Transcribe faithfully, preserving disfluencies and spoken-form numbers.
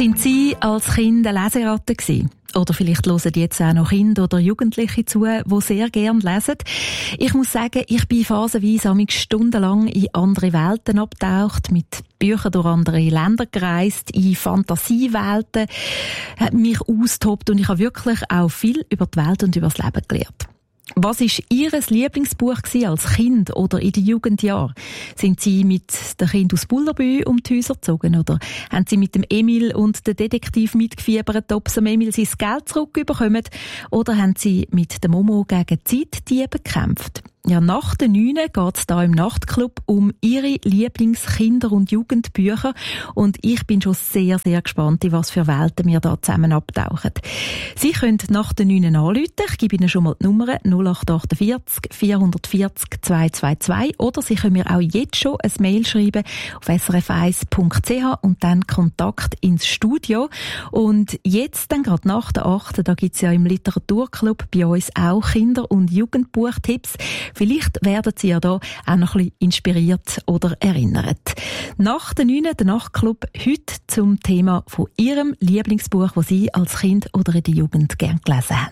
Sind Sie als Kind eine Leseratte gewesen? Oder vielleicht hören jetzt auch noch Kinder oder Jugendliche zu, die sehr gerne lesen. Ich muss sagen, ich bin phasenweise amigs stundenlang in andere Welten abgetaucht, mit Büchern durch andere Länder gereist, in Fantasiewelten, hat mich austobt und ich habe wirklich auch viel über die Welt und über das Leben gelernt. Was war Ihr Lieblingsbuch als Kind oder in den Jugendjahren? Sind Sie mit den Kindern aus Bullerbü um die Häuser gezogen? Oder haben Sie mit dem Emil und dem Detektiv mitgefiebert, ob Sie dem Emil sein Geld zurückbekommen? Oder haben Sie mit dem Momo gegen Zeitdiebe gekämpft? Ja, nach den neun geht es hier im Nachtclub um Ihre Lieblingskinder- und Jugendbücher. Und ich bin schon sehr, sehr gespannt, in was für Welten wir da zusammen abtauchen. Sie können nach den neun anrufen. Ich gebe Ihnen schon mal die Nummer null acht achtundvierzig vierhundertvierzig zweihundertzweiundzwanzig. Oder Sie können mir auch jetzt schon ein Mail schreiben auf s r f eins punkt c h und dann Kontakt ins Studio. Und jetzt, dann gerade nach der acht, da gibt es ja im Literaturclub bei uns auch Kinder- und Jugendbuchtipps. Vielleicht werden Sie ja da auch noch ein bisschen inspiriert oder erinnert. Nach der neun, der Nachtclub, heute zum Thema von Ihrem Lieblingsbuch, das Sie als Kind oder in der Jugend gerne gelesen haben.